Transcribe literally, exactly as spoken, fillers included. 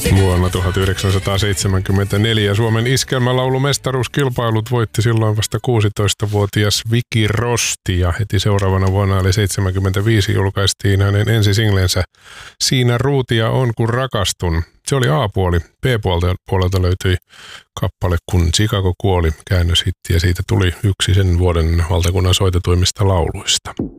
Vuonna tuhatyhdeksänsataaseitsemänkymmentäneljä Suomen iskelmälaulumestaruuskilpailut voitti silloin vasta kuusitoistavuotias Viki Rosti ja heti seuraavana vuonna eli seitsemänkymmentäviisi julkaistiin hänen ensisinglensä Siinä ruutia on kun rakastun. Se oli A-puoli. B-puolelta löytyi kappale Kun Chicago kuoli, käännöshitti ja siitä tuli yksi sen vuoden valtakunnan soitetuimmista lauluista.